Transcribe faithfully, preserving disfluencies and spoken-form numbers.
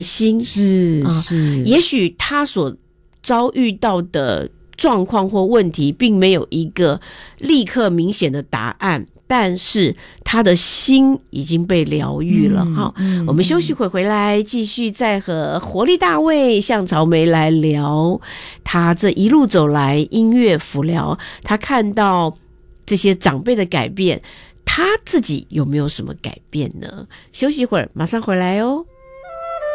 心， 是是、呃， 也许他所遭遇到的状况或问题并没有一个立刻明显的答案，但是他的心已经被疗愈了。好、嗯嗯，我们休息会回来继续再和活力大卫向朝梅来聊他这一路走来音乐辅疗，他看到这些长辈的改变，他自己有没有什么改变呢？休息会儿马上回来哦。